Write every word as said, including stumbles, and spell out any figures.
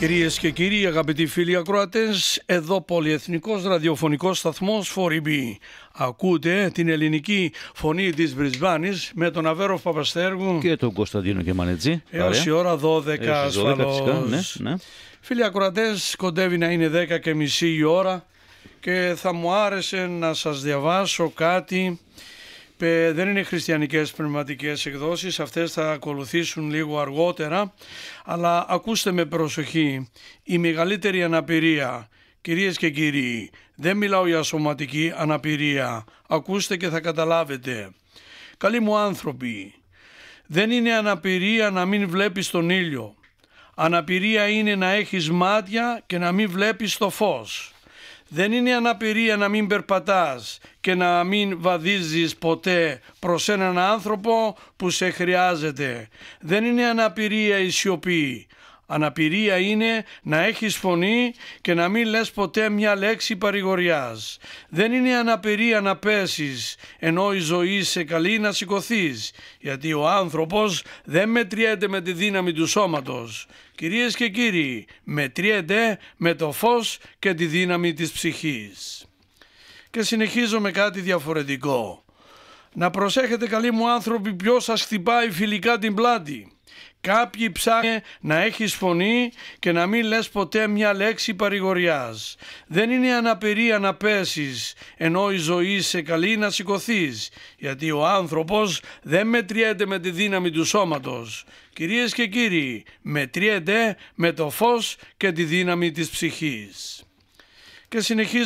Κυρίες και κύριοι, αγαπητοί φίλοι ακροατές, εδώ πολυεθνικός ραδιοφωνικός σταθμός φορ ι μπι. Ακούτε την ελληνική φωνή της Μπρισμπάνης με τον Αβέροφ Παπαστέργου και τον Κωνσταντίνο Κεμανετζή. Έως η ώρα δώδεκα ασφαλώς. Ναι, ναι. Φίλοι ακροατές, κοντεύει να είναι δέκα και μισή η ώρα και θα μου άρεσε να σας διαβάσω κάτι. Δεν είναι χριστιανικές πνευματικές εκδόσεις, αυτές θα ακολουθήσουν λίγο αργότερα, αλλά ακούστε με προσοχή. Η μεγαλύτερη αναπηρία, κυρίες και κύριοι, δεν μιλάω για σωματική αναπηρία, ακούστε και θα καταλάβετε. Καλοί μου άνθρωποι, δεν είναι αναπηρία να μην βλέπεις τον ήλιο. Αναπηρία είναι να έχεις μάτια και να μην βλέπεις το φως. Δεν είναι αναπηρία να μην περπατάς και να μην βαδίζεις ποτέ προς έναν άνθρωπο που σε χρειάζεται. Δεν είναι αναπηρία η σιωπή. Αναπηρία είναι να έχεις φωνή και να μην λες ποτέ μια λέξη παρηγοριάς. Δεν είναι αναπηρία να πέσεις ενώ η ζωή σε καλεί να σηκωθείς, γιατί ο άνθρωπος δεν μετριέται με τη δύναμη του σώματος. Κυρίες και κύριοι, μετριέται με το φως και τη δύναμη της ψυχής. Και συνεχίζω με κάτι διαφορετικό. Να προσέχετε, καλοί μου άνθρωποι, ποιος σας χτυπάει φιλικά την πλάτη. Κάποιοι ψάχνουν να έχεις φωνή και να μην λες ποτέ μια λέξη παρηγοριάς. Δεν είναι αναπηρία να πέσεις ενώ η ζωή σε καλεί να σηκωθείς, γιατί ο άνθρωπος δεν μετριέται με τη δύναμη του σώματος. Κυρίες και κύριοι, μετριέται με το φως και τη δύναμη της ψυχής. Και συνεχίζω